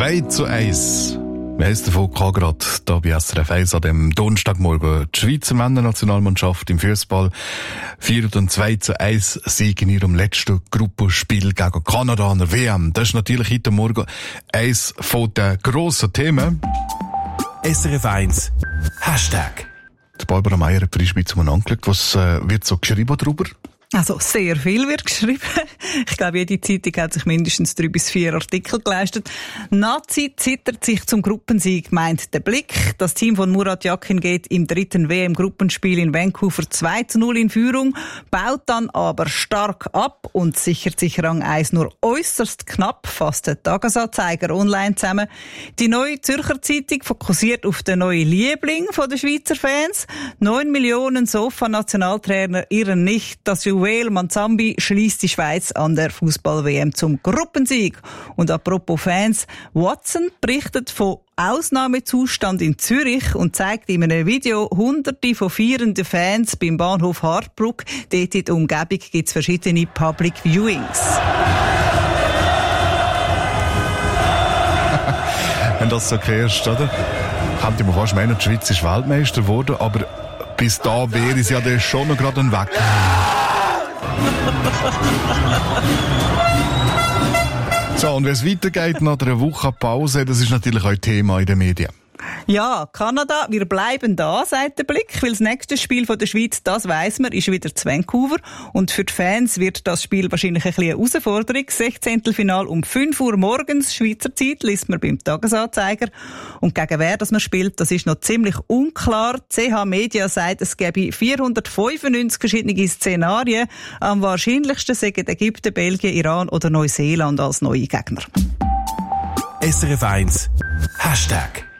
2:1. Wir haben es davon gerade hier bei SRF 1 an dem Donnerstagmorgen. Die Schweizer Männernationalmannschaft im Fußball feiert einen 2:1 Sieg in ihrem letzten Gruppenspiel gegen Kanada an der WM. Das ist natürlich heute Morgen eines der grossen Themen. SRF 1 Hashtag. Die Barbara Meier hat frisch mit mir angeschaut. Was wird so geschrieben darüber? Also sehr viel wird geschrieben. Ich glaube, jede Zeitung hat sich mindestens 3 bis 4 Artikel geleistet. Nazi zittert sich zum Gruppensieg, meint der Blick. Das Team von Murat Yakin geht im 3. WM-Gruppenspiel in Vancouver 2:0 in Führung, baut dann aber stark ab und sichert sich Rang 1 nur äußerst knapp, fasst der Tagesanzeiger online zusammen. Die Neue Zürcher Zeitung fokussiert auf den neuen Liebling der Schweizer Fans. 9 Millionen Sofa-Nationaltrainer irren nicht, dass Joel Manzambi schließt die Schweiz an der Fußball-WM zum Gruppensieg. Und apropos Fans, Watson berichtet von Ausnahmezustand in Zürich und zeigt in einem Video Hunderte von feiernden Fans beim Bahnhof Hardbrugg. Dort in der Umgebung gibt es verschiedene Public Viewings. Wenn das so hörst, oder? Könnte man fast meinen, die Schweiz ist Weltmeister geworden, aber bis da wäre es ja dann schon noch gerade ein Weg. So, und wie es weitergeht nach einer Woche Pause, das ist natürlich auch Thema in den Medien. Ja, Kanada, wir bleiben da, sagt der Blick, weil das nächste Spiel von der Schweiz, das weiss man, ist wieder zu Vancouver. Und für die Fans wird das Spiel wahrscheinlich ein bisschen eine Herausforderung. 16. Final um 5 Uhr morgens, Schweizer Zeit, liest man beim Tagesanzeiger. Und gegen wer das man spielt, das ist noch ziemlich unklar. CH Media sagt, es gäbe 495 verschiedene Szenarien. Am wahrscheinlichsten sagen Ägypten, Belgien, Iran oder Neuseeland als neue Gegner. SRF 1 Hashtag.